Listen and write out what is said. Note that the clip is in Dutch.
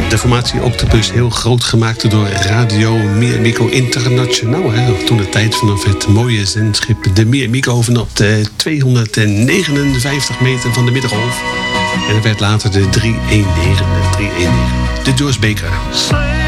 de formatie Octopus heel groot gemaakt door Radio Miamico Internationaal. Toen de tijd vanaf het mooie zendschip de Miamico op de 259 meter van de Middengolf. En er werd later de 319, de George Baker.